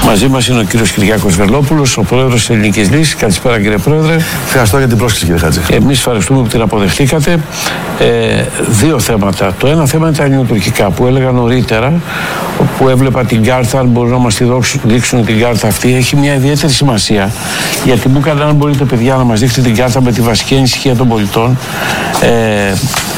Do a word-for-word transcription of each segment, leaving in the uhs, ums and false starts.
Μαζί μας είναι ο κύριος Κυριάκος Βελόπουλος, ο πρόεδρος της Ελληνικής Λύσης. Καλησπέρα, κύριε Πρόεδρε. Ευχαριστώ για την πρόσκληση, κύριε Χατζη. Εμείς ευχαριστούμε που την αποδεχτήκατε. Ε, δύο θέματα. Το ένα θέμα είναι τα ελληνοτουρκικά που έλεγα νωρίτερα, που έβλεπα την κάρτα, αν μπορούν να μας τη δείξουν την κάρτα αυτή. Έχει μια ιδιαίτερη σημασία, γιατί μου έκαναν, αν μπορείτε, παιδιά, να μας δείξετε την κάρτα με τη βασική ανησυχία των πολιτών. Ε,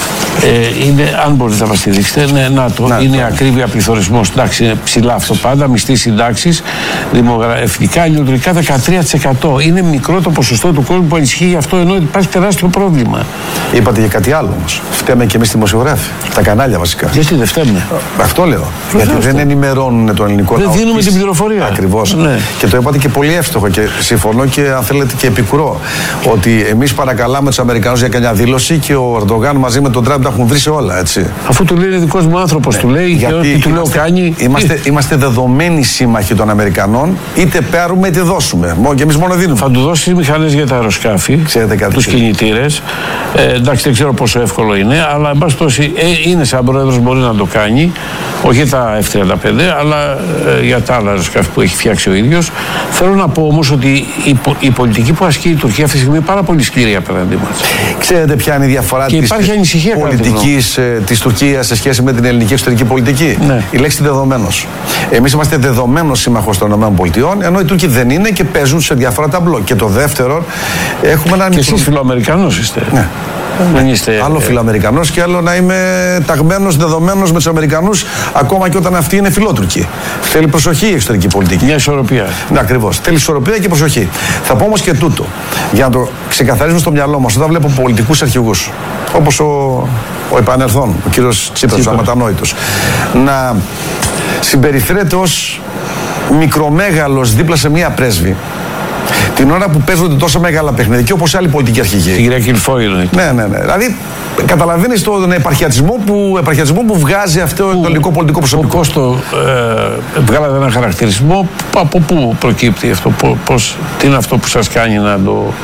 Ε, είναι, αν μπορείτε να μας τη δείξετε, ναι, να το, να, είναι το. ακρίβεια πληθωρισμός. Εντάξει, είναι ψηλά αυτό πάντα, μισθοί συντάξεις, δημογραφικά, ελληνοτουρκικά δεκατρία τοις εκατό. Είναι μικρό το ποσοστό του κόσμου που ανησυχεί γι' αυτό, ενώ υπάρχει τεράστιο πρόβλημα. Είπατε για κάτι άλλο όμως. Φταίμε και εμείς δημοσιογράφοι, τα κανάλια βασικά. Γιατί δεν φταίμε. Αυτό λέω. Φρος γιατί αυτό. Δεν ενημερώνουν τον ελληνικό λαό. Δεν δίνουμε την πληροφορία. Ακριβώς. Ναι. Και το είπατε και πολύ εύστοχο και συμφωνώ και αν θέλετε και επικουρώ. Ότι εμείς παρακαλάμε τους Αμερικανούς για καμιά δήλωση και ο Ερντογάν μαζί με τον Τραμπ τα έχουν βρει σε όλα, έτσι. Αφού του λέει είναι δικός μου άνθρωπος, ναι. του λέει γιατί και ό,τι του λέω κάνει. Είμαστε, είμαστε δεδομένοι σύμμαχοι των Αμερικανών, είτε πάρουμε είτε δώσουμε. Και εμείς μόνο δίνουμε. Θα του δώσει μηχανές για τα αεροσκάφη, τους κινητήρες. Ε, εντάξει, δεν ξέρω πόσο εύκολο είναι, αλλά εν πάση περιπτώσει ε, είναι σαν πρόεδρος, μπορεί να το κάνει. Όχι τα εφ τριάντα πέντε, αλλά ε, για τα άλλα αεροσκάφη που έχει φτιάξει ο ίδιος. Θέλω να πω όμως ότι η, η πολιτική που ασκεί η Τουρκία αυτή τη στιγμή είναι πάρα πολύ σκληρή απέναντί μας. Ξέρετε ποια είναι η διαφορά της πολιτικής της Τουρκίας σε σχέση με την ελληνική εξωτερική πολιτική? Ναι. Η λέξη δεδομένος. Εμείς είμαστε δεδομένος σύμμαχος των ΗΠΑ, ενώ οι Τούρκοι δεν είναι και παίζουν σε διάφορα ταμπλό. Και το δεύτερο, έχουμε έναν. Και εσείς φιλοαμερικανός είστε. Ναι. Δεν είστε... Άλλο φιλοαμερικανός και άλλο να είμαι ταγμένος, δεδομένος με τους Αμερικανούς, ακόμα και όταν αυτοί είναι φιλότουρκοι. Θέλει προσοχή η εξωτερική πολιτική. Μια ισορροπία. Ναι, ακριβώς. Θέλει ισορροπία και προσοχή. Θα πω όμως και τούτο, για να το ξεκαθαρίσουμε στο μυαλό μας, όταν βλέπω πολιτικούς αρχηγούς, όπως ο, ο επανερθών, ο κύριος Τσίπρας, ο αματανόητος, να συμπεριφέρεται ως μικρομέγαλος δίπλα σε μία πρέσβη. Την ώρα που παίζονται τόσο μεγάλα παιχνίδια και όπως άλλοι πολιτικοί αρχηγοί. Την κυρία Κιλφό εννοείται. Ναι, ναι, ναι. Δηλαδή, καταλαβαίνεις τον επαρχιατισμό που, επαρχιατισμό που βγάζει αυτό το ελληνικό πολιτικό προσωπικό. Ο Κώστο, ε, βγάλατε ένα χαρακτηρισμό. Από πού προκύπτει αυτό, πώς, τι είναι αυτό που σας κάνει να το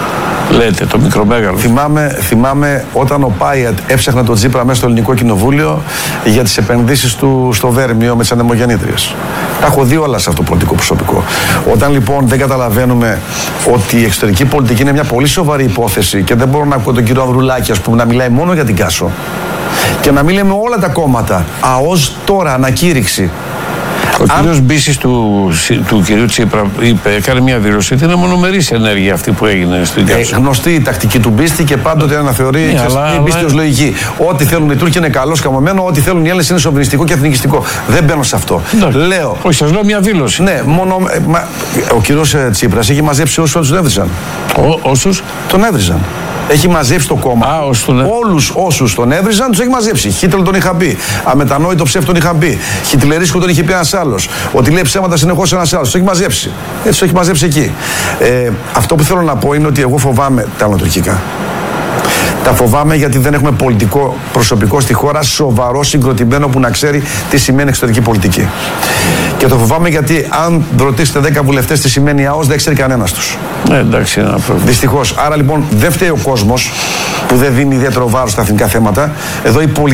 λέτε, το μικρομέγαλο? Θυμάμαι, θυμάμαι όταν ο Πάιατ έψαχνε τον Τσίπρα μέσα στο ελληνικό κοινοβούλιο για τις επενδύσεις του στο Βέρμιο με τις ανεμογεννήτριες. Τα έχω δει όλα σε αυτό το πολιτικό προσωπικό. Όταν λοιπόν δεν καταλαβαίνουμε ότι η εξωτερική πολιτική είναι μια πολύ σοβαρή υπόθεση και δεν μπορώ να ακούω τον κύριο Ανδρουλάκη, ας πούμε, να μιλάει μόνο για την Κάσο και να μιλάμε με όλα τα κόμματα, αώς τώρα ανακήρυξη. Ο Αν... κύριος Μπίσης του, του κυρίου Τσίπρα είπε, έκανε μια δήλωση ότι είναι μονομερής ενέργεια αυτή που έγινε στην Κάσο. Ε, γνωστή η τακτική του Μπίστη και πάντοτε αναθεωρεί ναι, η Μπίστη ως λογική. Ό,τι θέλουν οι Τούρκοι είναι καλό, σκαμωμένο, ό,τι θέλουν οι Έλληνες είναι σοβινιστικό και εθνικιστικό. Δεν μπαίνω σε αυτό. Ναι. Λέω. Όχι, σας λέω μια δήλωση. Ναι, μόνο. Ε, μα, ο κύριος ε, Τσίπρας έχει μαζέψει όσους τον έβριζαν. Ο, όσους τον έβριζαν. Έχει μαζέψει το κόμμα. Α, τον... Όλους όσους τον έβριζαν τους έχει μαζέψει. Χίτλερ τον είχα πει. Αμετανόητο ψεύτο τον είχα πει. Χιτλερίσκο τον είχε πει ένας άλλος. Ότι λέει ψέματα συνεχώς ένας άλλος. Τους έχει μαζέψει. Έτσι το έχει μαζέψει εκεί. Ε, αυτό που θέλω να πω είναι ότι εγώ φοβάμαι τα ελληνοτουρκικά. Τα φοβάμαι γιατί δεν έχουμε πολιτικό προσωπικό στη χώρα σοβαρό, συγκροτημένο που να ξέρει τι σημαίνει εξωτερική πολιτική. Και το φοβάμαι γιατί αν ρωτήσετε δέκα βουλευτές τι σημαίνει ΑΟΣ, δεν ξέρει κανένας τους. Ε, εντάξει, ένα πρόβλημα. Δυστυχώς. Άρα λοιπόν δεν φταίει ο κόσμος που δεν δίνει ιδιαίτερο βάρος στα εθνικά θέματα. Εδώ η πολιτική.